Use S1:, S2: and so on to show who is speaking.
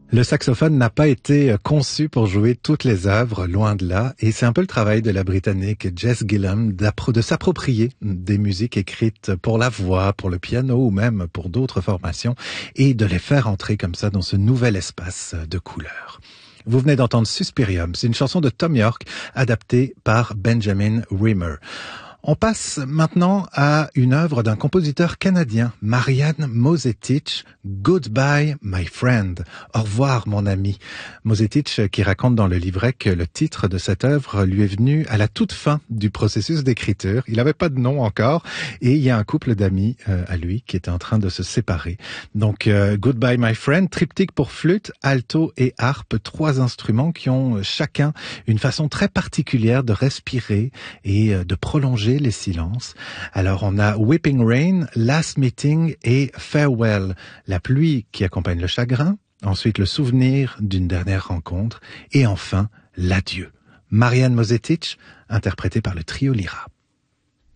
S1: Le saxophone n'a pas été conçu pour jouer toutes les œuvres, loin de là, et c'est un peu le travail de la Britannique Jess Gillam de s'approprier des musiques écrites pour la voix, pour le piano ou même pour d'autres formations, et de les faire entrer comme ça dans ce nouvel espace de couleurs. Vous venez d'entendre Suspirium, c'est une chanson de Thom Yorke adaptée par Benjamin Rimmer. On passe maintenant à une œuvre d'un compositeur canadien, Marian Mosetich, Goodbye My Friend, au revoir mon ami. Mosetich qui raconte dans le livret que le titre de cette œuvre lui est venu à la toute fin du processus d'écriture. Il n'avait pas de nom encore et il y a un couple d'amis à lui qui était en train de se séparer. Donc Goodbye My Friend, triptyque pour flûte, alto et harpe, 3 instruments qui ont chacun une façon très particulière de respirer et de prolonger les silences. Alors on a Weeping Rain, Last Meeting et Farewell, la pluie qui accompagne le chagrin, ensuite le souvenir d'une dernière rencontre et enfin l'adieu. Marian Mosetich, interprété par le trio Lyra.